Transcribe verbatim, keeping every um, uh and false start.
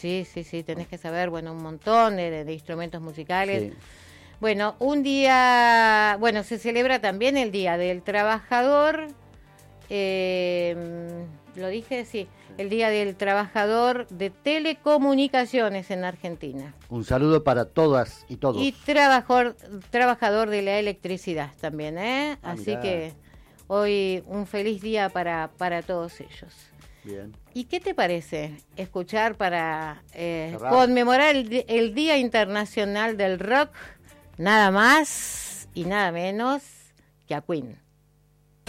Sí, sí, sí, tenés que saber, bueno, un montón de, de instrumentos musicales. Sí. Bueno, un día, bueno, se celebra también el Día del Trabajador, eh, lo dije, sí, el Día del Trabajador de Telecomunicaciones en Argentina. Un saludo para todas y todos. Y trabajador, trabajador de la electricidad también, ¿eh? Ah, Así mirá. que hoy un feliz día para, para todos ellos. Bien. ¿Y qué te parece escuchar para eh, Cerrar. conmemorar el, di- el Día Internacional del Rock, nada más y nada menos que a Queen?